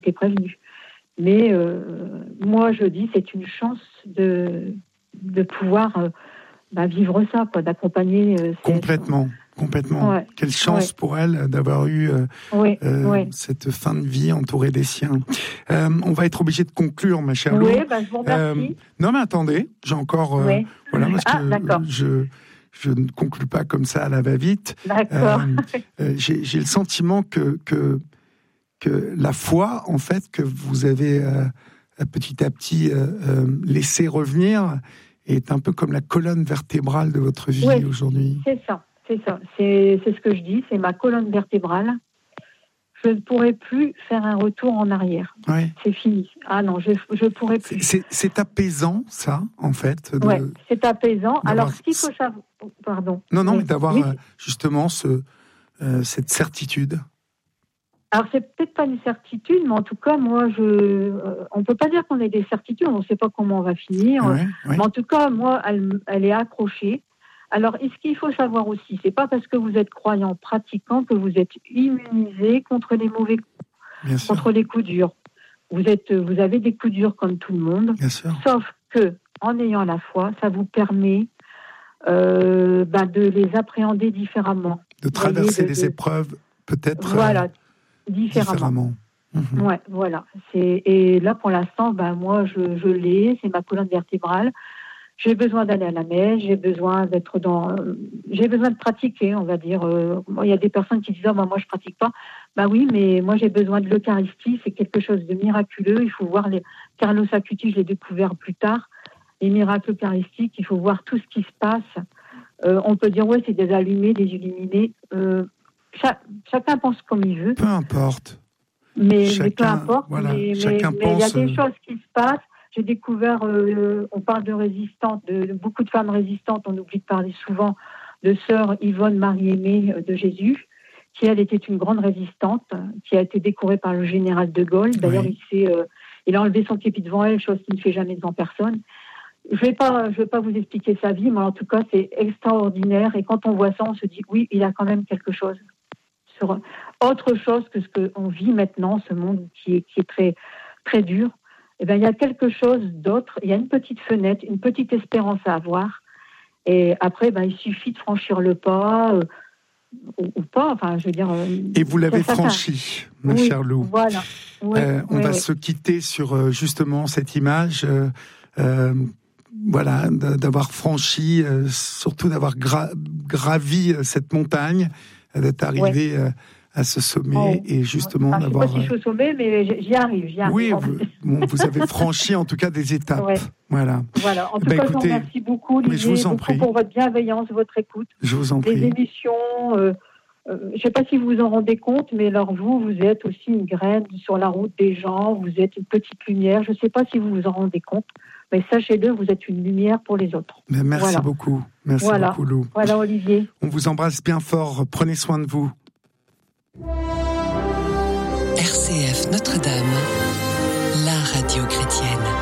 été prévenus. Mais moi, je dis, c'est une chance de pouvoir vivre ça, quoi, d'accompagner. Complètement. Ouais. Quelle chance pour elle d'avoir eu cette fin de vie entourée des siens. On va être obligé de conclure, ma chère Lou. Oui, je vous remercie. Non, mais attendez, j'ai encore... parce que je ne conclue pas comme ça à la va-vite. D'accord. J'ai le sentiment que la foi, en fait, que vous avez petit à petit laissé revenir, est un peu comme la colonne vertébrale de votre vie aujourd'hui. C'est ça. C'est ce que je dis, c'est ma colonne vertébrale. Je ne pourrai plus faire un retour en arrière. Ouais. C'est fini. Ah non, je pourrai plus. C'est apaisant, ça, en fait. Oui, c'est apaisant. Alors, ce qu'il faut savoir... Pardon. Non, mais d'avoir justement cette certitude. Alors, c'est peut-être pas une certitude, mais en tout cas, moi, on ne peut pas dire qu'on ait des certitudes, on ne sait pas comment on va finir. Mais en tout cas, moi, elle est accrochée. Alors, ce qu'il faut savoir aussi, c'est pas parce que vous êtes croyant, pratiquant, que vous êtes immunisé contre les mauvais coups, contre les coups durs. Vous avez des coups durs comme tout le monde. Bien sûr. Sauf que, en ayant la foi, ça vous permet de les appréhender différemment. De traverser les épreuves, peut-être différemment. Mm-hmm. Ouais, voilà. Et là, pour l'instant, moi, je l'ai, c'est ma colonne vertébrale. J'ai besoin d'aller à la messe, j'ai besoin de pratiquer, on va dire. Il y a des personnes qui disent moi je pratique pas. Oui, mais moi j'ai besoin de l'Eucharistie, c'est quelque chose de miraculeux. Il faut voir Carlos Acutis, je l'ai découvert plus tard, les miracles eucharistiques. Il faut voir tout ce qui se passe. On peut dire c'est des allumés, des illuminés. Chacun pense comme il veut. Peu importe. Mais peu importe. Voilà, mais il y a des choses qui se passent. J'ai découvert, on parle de résistantes, de beaucoup de femmes résistantes, on oublie de parler souvent de sœur Yvonne Marie-Aimée de Jésus, qui elle était une grande résistante, qui a été décorée par le général de Gaulle. D'ailleurs, il a enlevé son képi devant elle, chose qu'il ne fait jamais devant personne. Je vais pas vous expliquer sa vie, mais en tout cas, c'est extraordinaire. Et quand on voit ça, on se dit oui, il a quand même quelque chose sur autre chose que ce qu'on vit maintenant, ce monde qui est très, très dur. Il y a quelque chose d'autre, il y a une petite fenêtre, une petite espérance à avoir. Et après, il suffit de franchir le pas, ou pas, je veux dire... Et vous l'avez franchi, ma chère Lou. Voilà. On va se quitter sur justement cette image, d'avoir franchi, surtout d'avoir gravi cette montagne, d'être arrivé... à ce sommet et justement d'avoir... Je ne sais pas si je suis au sommet, mais j'y arrive. Oui, vous avez franchi en tout cas des étapes. Ouais. Voilà. En tout cas, écoutez, je vous remercie beaucoup, Olivier, je vous en prie. pour votre bienveillance, votre écoute. Je vous en prie. Les émissions, je ne sais pas si vous vous en rendez compte, mais alors vous êtes aussi une graine sur la route des gens, vous êtes une petite lumière. Je ne sais pas si vous vous en rendez compte, mais sachez-le, vous êtes une lumière pour les autres. Mais merci beaucoup. Merci beaucoup, Lou. Voilà, Olivier. On vous embrasse bien fort. Prenez soin de vous. RCF Notre-Dame, la radio chrétienne.